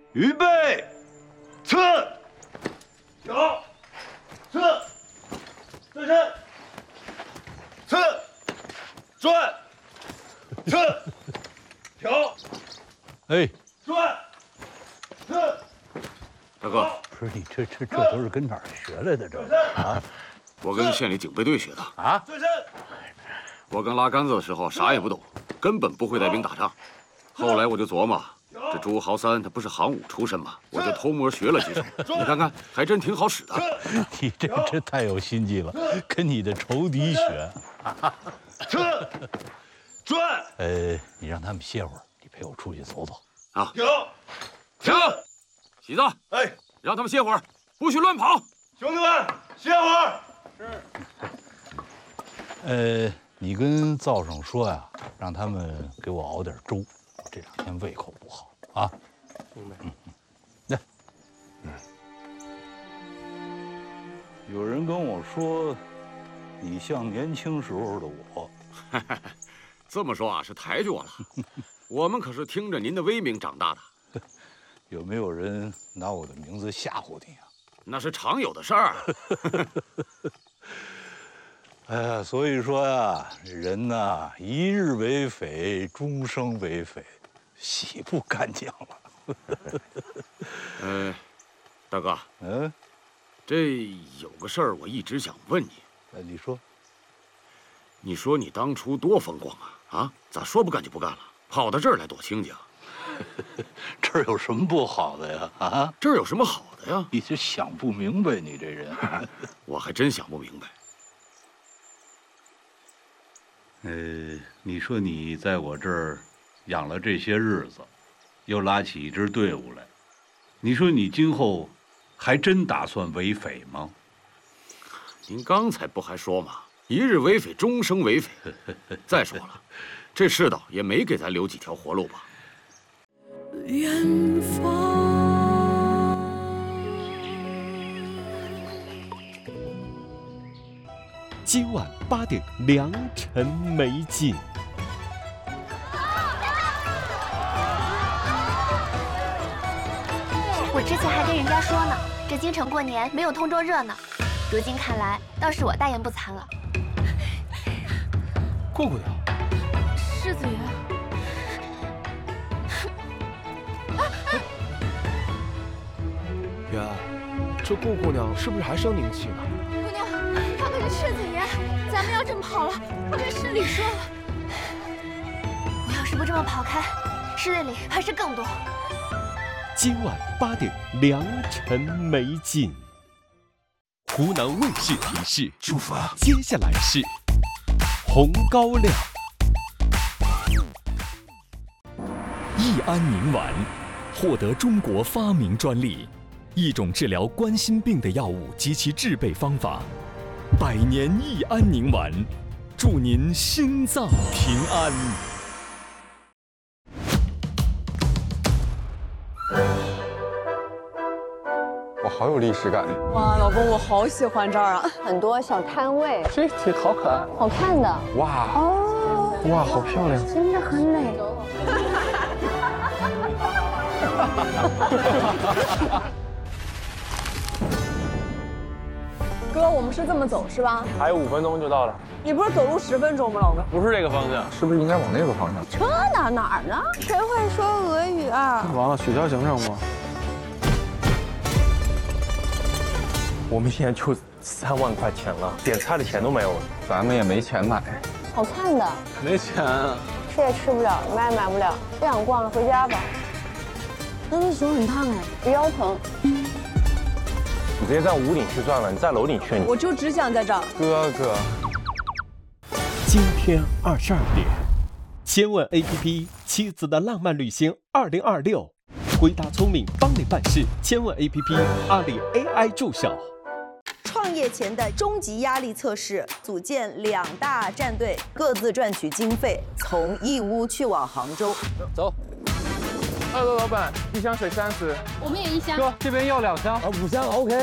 预备，刺，挑，刺，转身，刺，转，刺，挑， 哎， 转，刺。 大哥， 不是你这都是跟哪儿学来的？这啊， 我跟县里警备队学的啊。 转身。 我刚拉杆子的时候啥也不懂，根本不会带兵打仗。后来我就琢磨，这朱豪三他不是行武出身吗？我就偷摸学了几手，你看看，还真挺好使的。 你这太有心机了，跟你的仇敌学。 转。 你让他们歇会儿，你陪我出去走走。 啊， 停！ 喜子， 哎， 让他们歇会儿，不许乱跑。 兄弟们，歇会儿。 是。你跟灶上说呀，让他们给我熬点粥，这2天胃口不好啊。 明白。 来，有人跟我说，你像年轻时候的我。 这么说啊，是抬举我了。我们可是听着您的威名长大的。 有没有人拿我的名字吓唬你啊？ 那是常有的事儿。 哎呀，所以说呀，人呐，一日为匪，终生为匪，洗不干净了。 大哥，这有个事儿我一直想问你。 你说。 你说你当初多风光啊！啊，咋说不干就不干了，跑到这儿来躲清静？ 这儿有什么不好的呀？啊， 这儿有什么好的呀？ 你这想不明白，你这人。 我还真想不明白。 你说你在我这儿养了这些日子，又拉起一支队伍来，你说你今后还真打算为匪吗？ 您刚才不还说吗？一日为匪，终生为匪。再说了，这世道也没给咱留几条活路吧？ 远方。 今晚8点，良辰美景。 我之前还跟人家说呢，这京城过年没有通州热闹，如今看来，倒是我大言不惭了。 姑姑呀， 世子爷， 爷，这顾姑娘是不是还生宁气呢？ 姑娘，他可是世子爷，咱们要这么跑了，我跟市里说了。我要是不这么跑开，市里还是更多。 今晚8点，良辰美景。湖南卫视提示：出发，接下来是红高粱。益安宁丸获得中国发明专利，一种治疗冠心病的药物及其制备方法。100年益安宁丸，祝您心脏平安。 哇，好有历史感！ 哇，老公，我好喜欢这儿啊，很多小摊位， 这题好可爱， 好看的。 哇哦， 哇，好漂亮， 真的很美。哥，我们是这么走是吧？ 还有5分钟就到了。 你不是走路10分钟吗，老公？ 不是这个方向，是不是应该往那个方向？ 车哪儿呢？谁会说俄语啊？ 完了，取消行程吗？ 我们现在就3万块钱了，点菜的钱都没有了， 咱们也没钱买， 好看的。 没钱啊， 吃也吃不了，买也买不了，不想逛了，回家吧。那手很烫哎，我腰疼。 你直接在屋顶去算了，你在楼顶去。 我就只想在这儿。 哥哥。 今天22点，千问 APP 妻子的浪漫旅行2026，回答聪明帮你办事。千问 APP 阿里 AI 助手。 创业前的终极压力测试，组建2大战队，各自赚取经费，从义乌去往杭州。 走。2楼老板，1箱水30。 我们也1箱。 哥，这边要2箱。5箱 OK。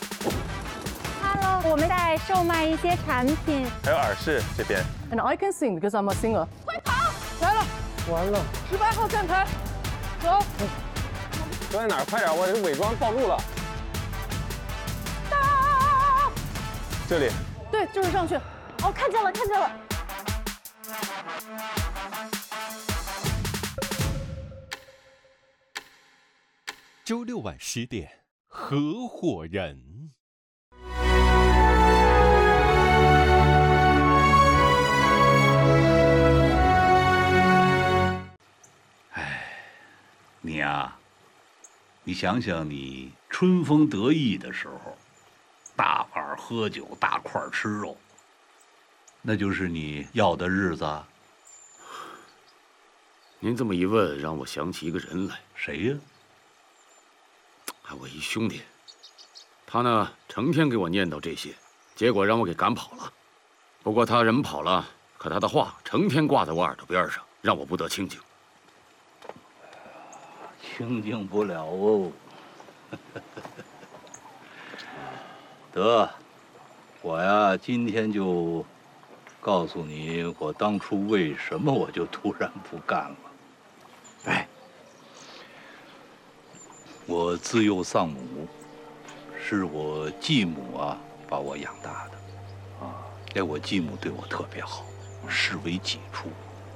Hello， 我们在售卖一些产品。 还有耳饰这边。 And I can sing because I'm a singer。 快跑！ 来了， 完了。 18号站台，走。 都在哪儿？快点，我这伪装暴露了。这里。 对，就是上去。哦，看见了，看见了。 周六晚10点，合伙人。 你呀，你想想，你春风得意的时候，大碗喝酒，大块吃肉，那就是你要的日子啊。 您这么一问，让我想起一个人来。 谁呀？ 我一兄弟，他呢成天给我念叨这些，结果让我给赶跑了。不过他人跑了，可他的话成天挂在我耳朵边上，让我不得清静。 清静不了哦。得，我呀今天就告诉你，我当初为什么我就突然不干了。哎，我自幼丧母，是我继母啊把我养大的。我继母对我特别好，视为己出。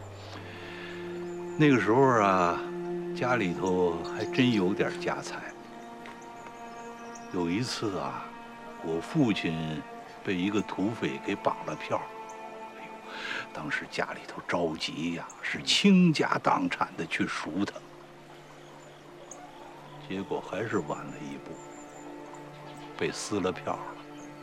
那个时候啊，家里头还真有点家财。有一次啊，我父亲被一个土匪给绑了票，哎呦，当时家里头着急呀，是倾家荡产的去赎他，结果还是晚了一步，被撕了票了。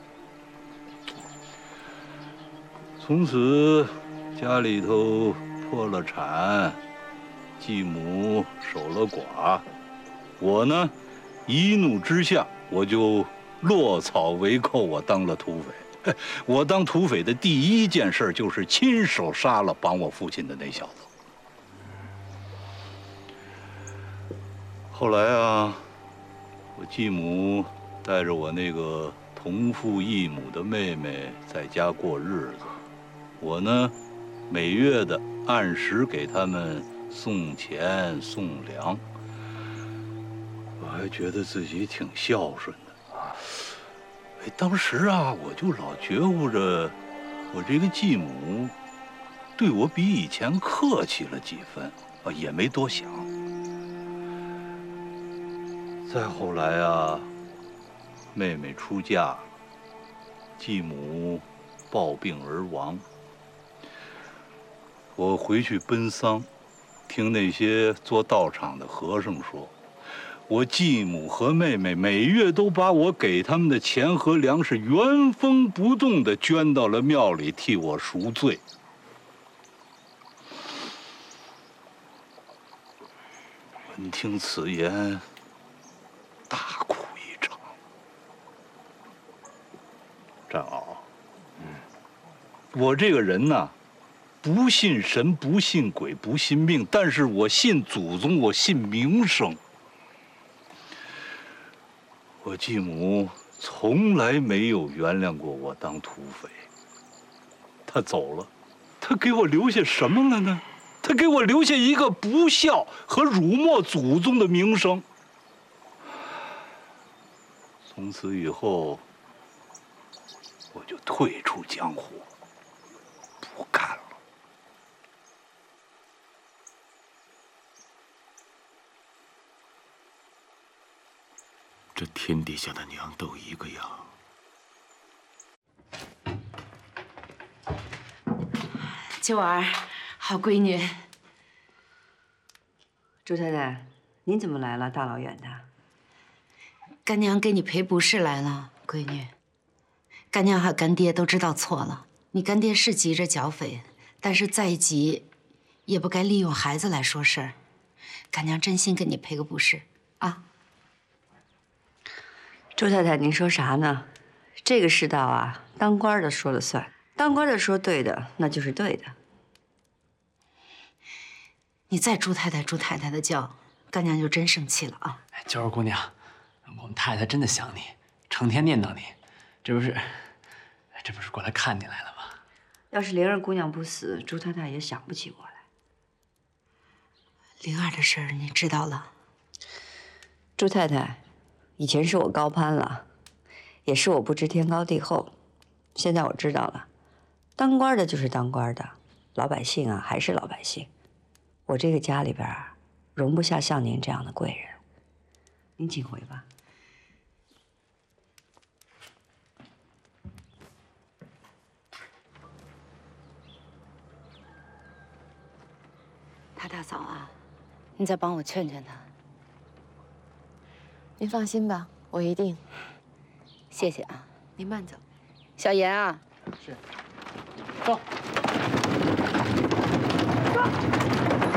从此家里头破了产，继母守了寡，我呢一怒之下，我就落草为寇，我当了土匪。我当土匪的第一件事就是亲手杀了绑我父亲的那小子。后来啊，我继母带着我那个同父异母的妹妹在家过日子，我呢每月的按时给他们送钱送粮，我还觉得自己挺孝顺的啊。当时啊，我就老觉悟着，我这个继母对我比以前客气了几分，也没多想。再后来啊，妹妹出嫁了，继母暴病而亡。我回去奔丧，听那些做道场的和尚说，我继母和妹妹每月都把我给他们的钱和粮食原封不动地捐到了庙里，替我赎罪。闻听此言，大哭一场。战鳌，我这个人呢，不信神，不信鬼，不信命，但是我信祖宗，我信名声。我继母从来没有原谅过我当土匪。她走了，她给我留下什么了呢？她给我留下一个不孝和辱没祖宗的名声。从此以后，我就退出江湖，不干了。 这天底下的娘都一个样。 秋儿，好闺女。周太太，您怎么来了？大老远的。 干娘给你赔不是来了，闺女。干娘和干爹都知道错了，你干爹是急着剿匪，但是再急，也不该利用孩子来说事儿。干娘真心给你赔个不是啊。 周太太，您说啥呢？这个世道啊，当官的说了算，当官的说对的，那就是对的。 你再朱太太朱太太的叫，干娘就真生气了啊！ 秋儿姑娘，我们太太真的想你，成天念叨你，这不是过来看你来了吗？ 要是灵儿姑娘不死，朱太太也想不起我来。 灵儿的事儿你知道了？ 朱太太，以前是我高攀了，也是我不知天高地厚。现在我知道了，当官的就是当官的，老百姓啊还是老百姓。我这个家里边容不下像您这样的贵人。您请回吧。 他大嫂啊，你再帮我劝劝他。 您放心吧，我一定。 谢谢啊， 您慢走。 小严啊， 是，走。 走。